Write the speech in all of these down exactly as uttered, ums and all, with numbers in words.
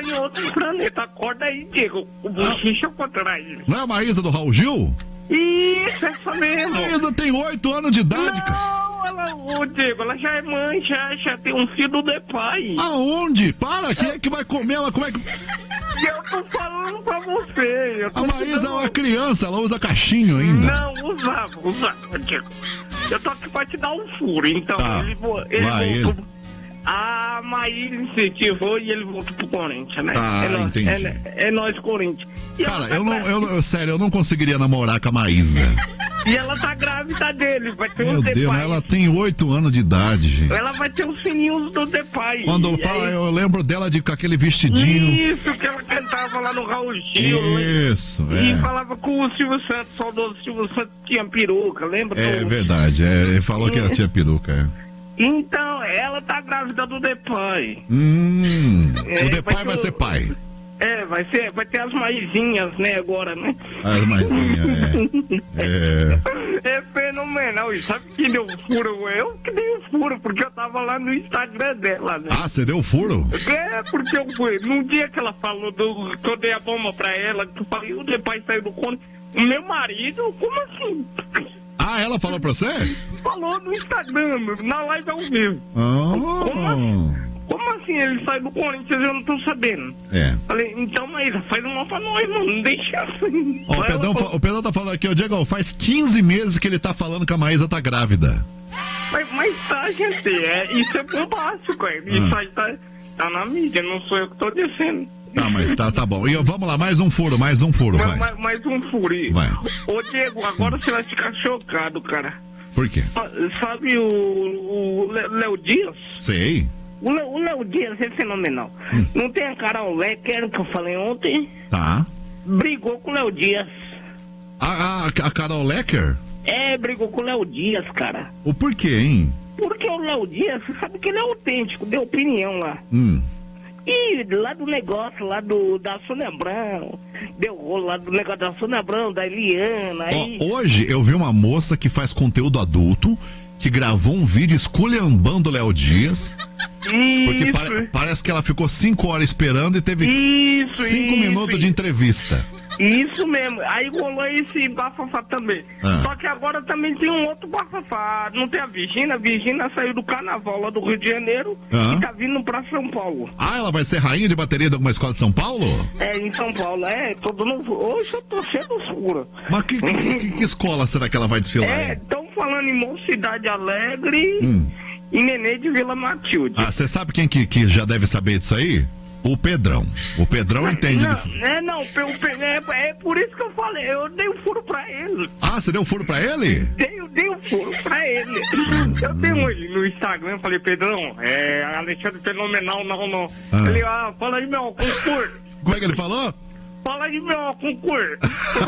em outro planeta. Acorda aí, Diego. O bochicha contra ele. Não é a Maísa do Raul Gil? Isso, essa mesmo. Maísa tem oito anos de idade, não, cara. Não, ela, ô Diego, ela já é mãe, já, já tem um filho de pai. Aonde? Para, quem é que vai comer ela? Como é que... Eu tô falando pra você. Eu tô a Maísa dando... é uma criança, ela usa cachinho ainda. Não, usava, usava, Diego. Eu tô aqui pra te dar um furo, então tá. ele, ele vai, voltou... Ele... A Maísa incentivou e ele voltou pro Corinthians, né? Ah, é nós, entendi. É, é nós, Corinthians. E cara, tá eu não, eu não, sério, eu não conseguiria namorar com a Maísa. E ela tá grávida dele, vai ter Meu um Deus, Depay. ela tem oito anos de idade, gente. Ela vai ter os fininhos do Depay. Quando eu falo, aí... eu lembro dela de com aquele vestidinho. Isso, que ela cantava lá no Raul Gil. Isso, é. E falava com o Silvio Santos, o saudoso Silvio Santos tinha peruca, lembra? É do... verdade, é, ele falou que ela tinha peruca, é. Então, ela tá grávida do Depay. Hum, é, o Depay vai, vai ser, ser pai. É, vai ser, vai ter as maisinhas, né, agora, né? As maisinhas, é. é. É fenomenal. E sabe que deu furo? Eu que dei o furo, porque eu tava lá no Instagram dela, né? Ah, você deu furo? É, porque eu fui. Num dia que ela falou do, que eu dei a bomba pra ela, que eu falei, o Depay saiu do cone. O meu marido, como assim? Ah, ela falou pra você? Falou no Instagram, na live ao vivo. Oh. Como assim? Como assim ele sai do Corinthians? Eu não tô sabendo. É. Falei, então, Maísa, faz uma pra nós, mano. Não deixa assim. Ó, o, Pedrão, falou... o Pedrão tá falando aqui, ô Diego, faz quinze meses que ele tá falando que a Maísa tá grávida. Mas, mas tá, gente, é, isso é bombástico, é. Isso ah. aí tá, tá na mídia, não sou eu que tô dizendo. Tá, mas tá, tá bom. E vamos lá, mais um furo, mais um furo, vai. Mais, mais um furo. Vai. Ô, Diego, agora você vai ficar chocado, cara. Por quê? Sabe o, o Léo Dias? Sei. O Léo Dias é fenomenal. Hum. Não tem a Carol Lecker, que eu falei ontem? Tá. Brigou com o Léo Dias. A, a, a Carol Lecker? É, brigou com o Léo Dias, cara. O porquê, hein? Porque o Léo Dias, você sabe que ele é autêntico, deu opinião lá. Hum. E lá do negócio, lá do, da Sônia Abrão, deu rolo lá do negócio da Sônia Abrão, da Eliana. Aí... Ó, hoje eu vi uma moça que faz conteúdo adulto, que gravou um vídeo esculhambando o Léo Dias. Isso. Porque pare, parece que ela ficou cinco horas esperando e teve isso, cinco isso, minutos isso. de entrevista. Isso mesmo, aí rolou esse bafafá também. Ah. Só que agora também tem um outro bafafá. Não tem a Virgínia? A Virgínia saiu do carnaval lá do Rio de Janeiro ah. e tá vindo pra São Paulo. Ah, ela vai ser rainha de bateria de alguma escola de São Paulo? É, em São Paulo, é. Todo mundo... Hoje eu tô sendo fura. Mas que, que, que, que escola será que ela vai desfilar? É, estão falando em Mocidade Alegre hum. e Nenê de Vila Matilde. Ah, você sabe quem que, que já deve saber disso aí? O Pedrão. O Pedrão não, entende. Não, de... é, não, é, é por isso que eu falei, eu dei um furo pra ele. Ah, você deu um furo pra ele? Dei, dei um furo pra ele. Eu tenho hoje no Instagram, eu falei, Pedrão, é Alexandre Fenomenal, não, não. Ah. Ele, ah, fala aí, meu, concurso. Como é que ele falou? Fala aí, meu, concurso.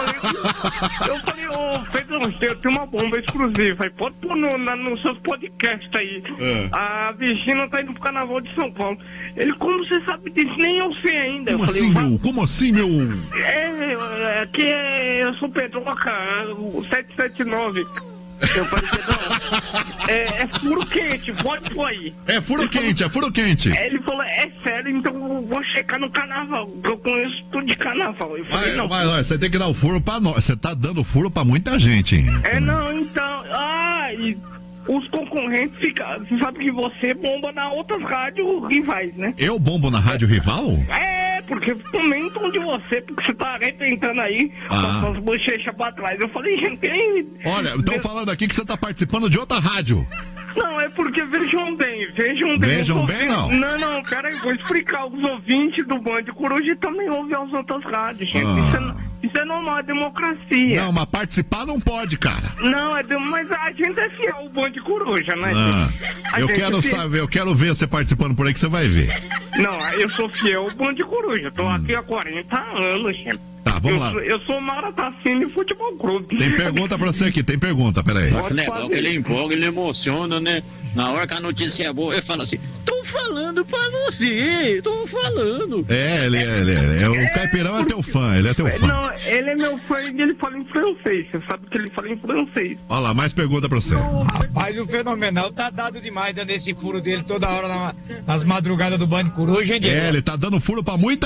Eu falei, ô, oh, Pedrão, eu tenho uma bomba exclusiva aí, pode pôr no, na, nos seus podcasts aí. É. A Virgínia tá indo pro Carnaval de São Paulo. Ele, como você sabe disso? Nem eu sei ainda. Como eu assim, falei, meu? Como assim, meu? É, aqui é, eu sou Pedroca, o sete sete nove. Eu falei, Pedrão, é, é furo quente, pode pôr aí. É furo ele quente, falou, é furo quente. Ele falou, é sério, então eu vou checar no carnaval, eu conheço tudo de carnaval. Eu falei, mas, não. Mas olha, você tem que dar o furo pra nós, você tá dando furo pra muita gente, hein? É, não, então, ah, e os concorrentes ficam, você sabe que você bomba na outras rádios rivais, né? Eu bombo na rádio rival? É, porque comentam de você, porque você tá arrebentando aí, ah. com as bochechas pra trás. Eu falei, gente, olha, estão falando aqui que você tá participando de outra rádio. Não, é porque vejam bem, vejam bem. Vejam bem, não? Não, não, peraí, vou explicar. Os ouvintes do Band Coruja também ouvem as outras rádios, gente. Ah. Isso, é, isso é normal, é democracia. Não, mas participar não pode, cara. Não, é de, mas a gente é fiel ao Band Coruja, né? Ah. Eu quero é saber, eu quero ver você participando por aí que você vai ver. Não, eu sou fiel ao Band Coruja. Tô hum. aqui há quarenta anos, gente. Tá, vamos eu, lá. Eu sou Maratacine de Futebol Clube. Tem pergunta pra você aqui, tem pergunta, peraí. Acho legal que ele empolga, ele emociona, né? Na hora que a notícia é boa, ele fala assim, tô falando pra você, tô falando. É, ele é, ele é, é o é, Caipirão é teu fã, ele é teu fã. Não, ele é meu fã e ele fala em francês, você sabe que ele fala em francês. Olha lá, mais pergunta pra você. Rapaz, o Fenomenal tá dado demais dando esse furo dele toda hora na, nas madrugadas do Band Coruja, hein, Diego? É, ele tá dando furo pra muita